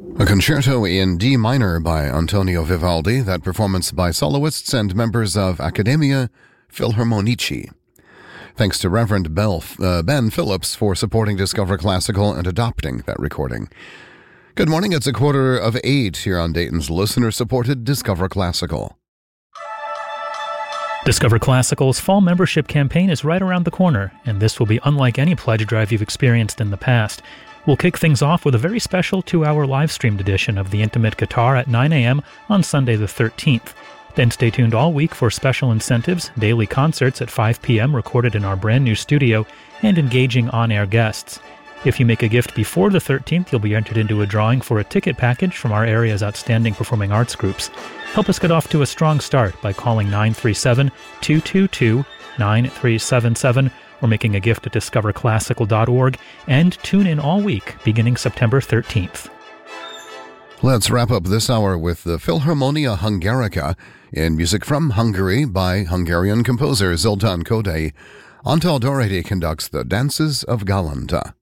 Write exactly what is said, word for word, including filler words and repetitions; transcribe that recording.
A concerto in D minor by Antonio Vivaldi, that performance by soloists and members of Accademia Philharmonici. Thanks to Reverend Bell, uh, Ben Phillips for supporting Discover Classical and adopting that recording. Good morning, it's a quarter of eight here on Dayton's listener-supported Discover Classical. Discover Classical's fall membership campaign is right around the corner, and this will be unlike any pledge drive you've experienced in the past. We'll kick things off with a very special two-hour live-streamed edition of The Intimate Guitar at nine a.m. on Sunday the thirteenth. Then stay tuned all week for special incentives, daily concerts at five p.m. recorded in our brand-new studio, and engaging on-air guests. If you make a gift before the thirteenth, you'll be entered into a drawing for a ticket package from our area's outstanding performing arts groups. Help us get off to a strong start by calling nine three seven, two two two, nine three seven seven or making a gift at discover classical dot org, and tune in all week beginning September thirteenth. Let's wrap up this hour with the Philharmonia Hungarica in music from Hungary by Hungarian composer Zoltán Kodály. Antal Doréti conducts the Dances of Galanta.